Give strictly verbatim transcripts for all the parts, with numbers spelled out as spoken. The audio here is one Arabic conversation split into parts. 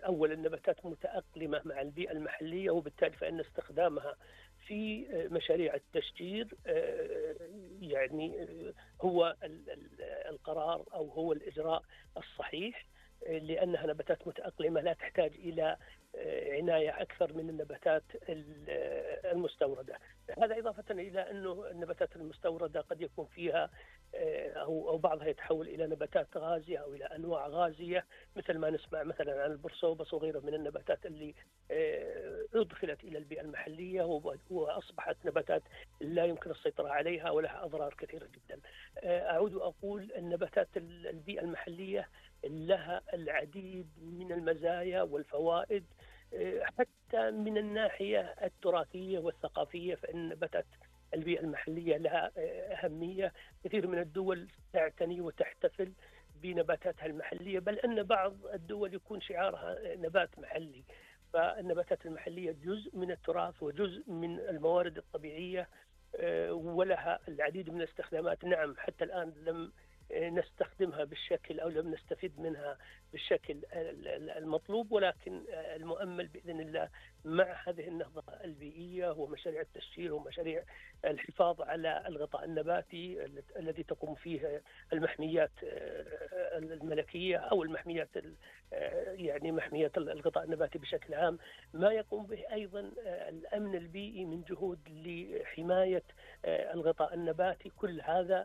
أولا النباتات متأقلمة مع البيئة المحلية، وبالتالي فإن استخدامها في مشاريع التشجير يعني هو القرار أو هو الإجراء الصحيح، لأنها نباتات متأقلمة لا تحتاج إلى عناية أكثر من النباتات المستوردة. هذا إضافة إلى أنه النباتات المستوردة قد يكون فيها أو بعضها يتحول إلى نباتات غازية أو إلى أنواع غازية، مثل ما نسمع مثلا عن البرصوبس وغيره من النباتات اللي أدخلت إلى البيئة المحلية وأصبحت نباتات لا يمكن السيطرة عليها ولها أضرار كثيرة جدا. أعود وأقول النباتات البيئة المحلية لها العديد من المزايا والفوائد، حتى من الناحية التراثية والثقافية، فإن نباتات البيئة المحلية لها أهمية. كثير من الدول تعتني وتحتفل بنباتاتها المحلية، بل أن بعض الدول يكون شعارها نبات محلي. فالنباتات المحلية جزء من التراث وجزء من الموارد الطبيعية، ولها العديد من الاستخدامات. نعم، حتى الآن لم نستخدمها بالشكل أو لم نستفيد منها بالشكل المطلوب، ولكن المؤمل بإذن الله مع هذه النهضة البيئية ومشاريع التشجير ومشاريع الحفاظ على الغطاء النباتي الذي تقوم فيه المحميات الملكية أو المحميات يعني محميات الغطاء النباتي بشكل عام، ما يقوم به أيضا الأمن البيئي من جهود لحماية الغطاء النباتي. كل هذا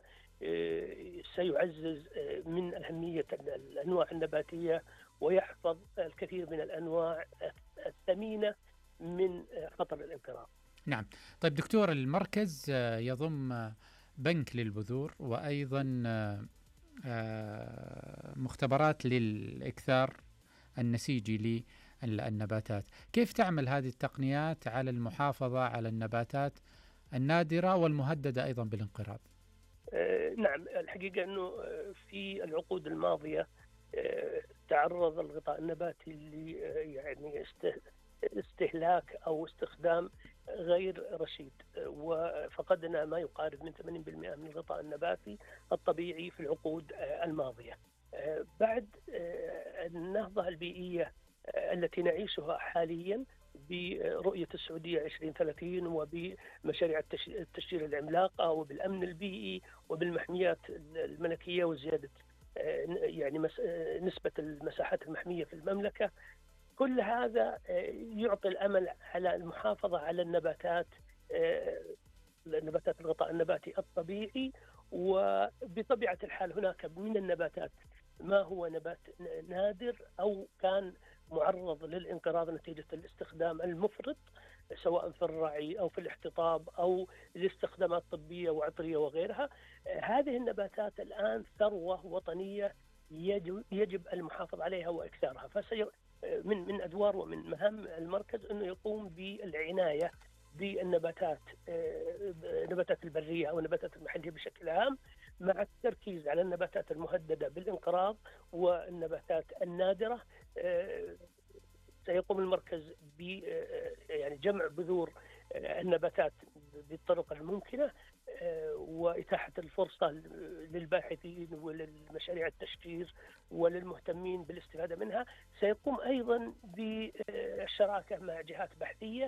سيعزز من أهمية الأنواع النباتية ويحفظ الكثير من الأنواع الثمينة من خطر الانقراض. نعم. طيب دكتور، المركز يضم بنك للبذور وأيضا مختبرات للإكثار النسيجي للنباتات. كيف تعمل هذه التقنيات على المحافظة على النباتات النادرة والمهددة أيضا بالانقراض؟ نعم، الحقيقة أنه في العقود الماضية تعرض الغطاء النباتي ل يعني استهلاك أو استخدام غير رشيد، وفقدنا ما يقارب من ثمانين بالمئة من الغطاء النباتي الطبيعي في العقود الماضية. بعد النهضة البيئية التي نعيشها حاليا برؤية السعودية عشرين ثلاثين وبمشاريع التشجير العملاقة وبالأمن البيئي وبالمحميات الملكية وزيادة يعني نسبة المساحات المحمية في المملكة، كل هذا يعطي الأمل على المحافظة على النباتات نباتات الغطاء النباتي الطبيعي. وبطبيعة الحال هناك من النباتات ما هو نبات نادر أو كان معرض للانقراض نتيجة الاستخدام المفرط سواء في الرعي أو في الاحتطاب أو لاستخدامات طبية وعطرية وغيرها. هذه النباتات الآن ثروة وطنية يجب المحافظة عليها وإكثارها. فسي من من أدوار ومن مهام المركز أنه يقوم بالعناية بالنباتات نباتات البرية أو النباتات المحلية بشكل عام، مع التركيز على النباتات المهددة بالانقراض والنباتات النادرة. سيقوم المركز ب يعني جمع بذور النباتات بالطرق الممكنة وإتاحة الفرصة للباحثين وللمشاريع التشجير وللمهتمين بالاستفادة منها. سيقوم أيضا بالشراكة مع جهات بحثية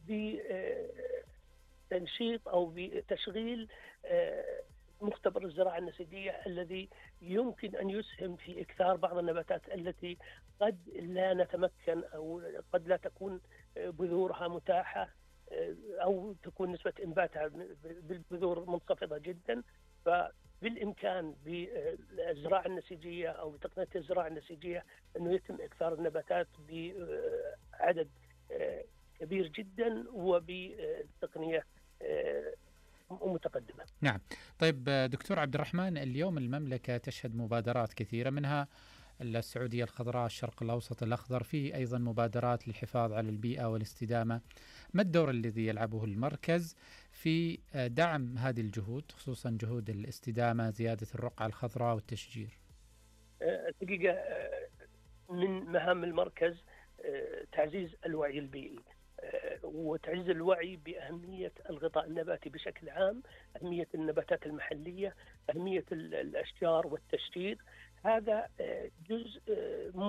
بتنشيط أو بتشغيل مختبر الزراعة النسيجية الذي يمكن أن يسهم في إكثار بعض النباتات التي قد لا نتمكن أو قد لا تكون بذورها متاحة أو تكون نسبة إنباتها بالبذور منخفضة جدا. فبالإمكان بالزراعة النسيجية أو بتقنية الزراعة النسيجية أنه يتم إكثار النباتات بعدد كبير جدا وبتقنية متقدمة. نعم. طيب دكتور عبد الرحمن، اليوم المملكة تشهد مبادرات كثيرة، منها السعودية الخضراء، الشرق الأوسط الأخضر، في أيضا مبادرات للحفاظ على البيئة والاستدامة. ما الدور الذي يلعبه المركز في دعم هذه الجهود، خصوصا جهود الاستدامة، زيادة الرقعة الخضراء والتشجير؟ الحقيقة من مهام المركز تعزيز الوعي البيئي وتعزيز الوعي بأهمية الغطاء النباتي بشكل عام، أهمية النباتات المحلية، أهمية الأشجار والتشجير. هذا جزء